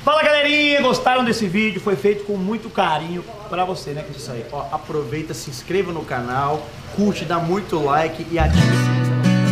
Fala galerinha, gostaram desse vídeo? Foi feito com muito carinho pra você, né? Que é isso aí. Ó, aproveita, se inscreva no canal, curte, dá muito like e ative o sininho.